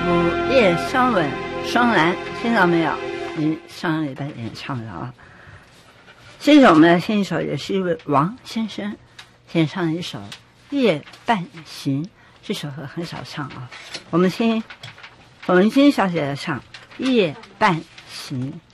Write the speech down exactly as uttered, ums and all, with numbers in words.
午夜相吻双蓝，听到没有？你上礼拜演唱的啊。接着我们来听一首，也是一位王先生演唱的一首《夜半行》，这首歌很少唱啊。我们听冯文晶小姐的唱《夜半行》。